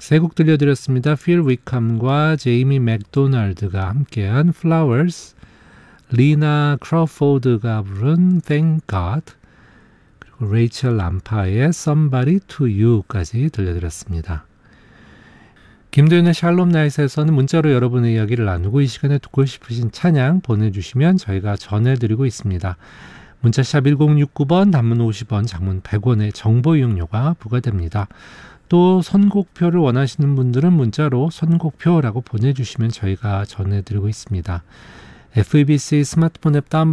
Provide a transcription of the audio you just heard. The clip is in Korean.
세 곡 들려드렸습니다. 필 위컴과 제이미 맥도날드가 함께한 Flowers, 리나 크로포드가 부른 Thank God, 그리고 레이첼 람파의 Somebody to You까지 들려드렸습니다. 김도윤의 샬롬 나잇에서는 문자로 여러분의 이야기를 나누고 이 시간에 듣고 싶으신 찬양 보내주시면 저희가 전해드리고 있습니다. 문자샵 1069번, 단문 50원, 장문 100원의 정보 이용료가 부과됩니다. 또 선곡표를 원하시는 분들은 문자로 선곡표라고 보내주시면 저희가 전해드리고 있습니다. FEBC 스마트폰 앱 다운